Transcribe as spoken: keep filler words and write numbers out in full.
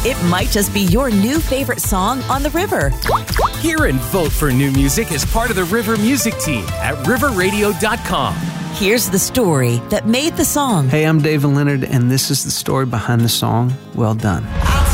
It might just be your new favorite song on the river. Hear and vote for new music as part of the River Music Team at river radio dot com. Here's the story that made the song. Hey, I'm David Leonard, and this is the story behind the song, Well Done.